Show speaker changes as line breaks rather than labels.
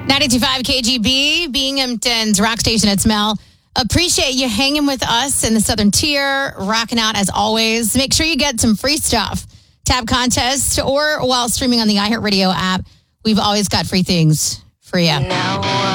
92.5 KGB, Binghamton's rock station. It's Mel. Appreciate you hanging with us in the Southern Tier, rocking out as always. Make sure you get some free stuff. Tab contest or while streaming on the iHeartRadio app. We've always got free things for you.
Now